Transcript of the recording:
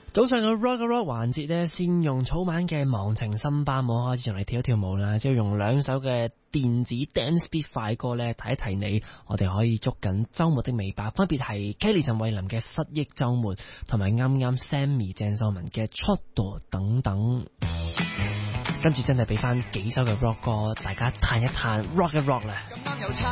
早上嘅 Rock Rock 環節呢，先用草蜢嘅忘情森巴舞開始同你跳一跳舞啦，之後用兩首嘅電子 dance beat 快歌呢，提一提你，我哋可以捉緊周末的尾巴，分別係 Kelly 陳慧琳嘅失憶周末，同埋啱啱 Sammy 鄭秀文嘅出道等等。跟住真係俾翻幾首嘅 rock 歌，大家嘆一嘆 rock 一 rock 啦。